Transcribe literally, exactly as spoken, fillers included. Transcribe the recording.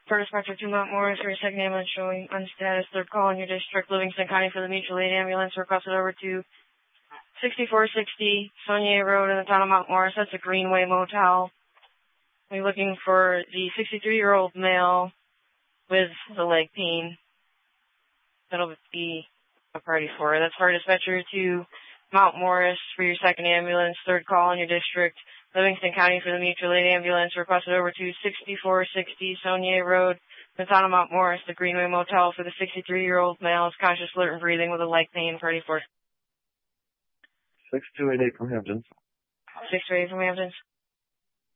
For dispatcher to Mount Morris for your second ambulance showing on status, third call in your district, Livingston County for the mutual aid ambulance, requested over to sixty-four sixty Saunier Road in the town of Mount Morris. That's a Greenway Motel. We're looking for the sixty-three-year-old male with the leg pain. That'll be a party for. That's for dispatcher to Mount Morris for your second ambulance, third call in your district, Livingston County for the mutual aid ambulance, requested over to sixty-four sixty Saunier Road, in the town of Mount Morris, the Greenway Motel for the sixty-three-year-old male is conscious, alert, and breathing with a leg pain, party for. six two eight eight from Hamptons. six two eight from Hamptons.